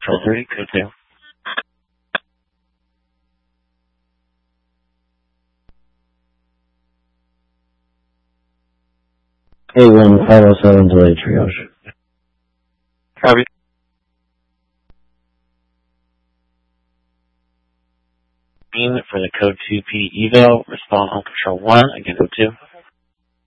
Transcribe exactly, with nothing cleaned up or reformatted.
Control three, code two. eight one five oh seven delay triage. Copy. For the code two P eval, respond on control one, again code two.